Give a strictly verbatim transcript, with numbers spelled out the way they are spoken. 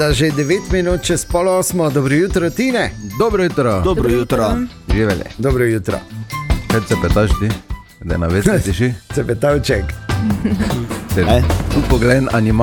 Že devet minut čez pol osmo, dobro jutro, Tine. Dobro jutro. Dobro jutro. Živele. Dobro jutro. Kaj se petaš ti? Da na vesti tiši? Cepetavček. Tu pogledaj animacijo.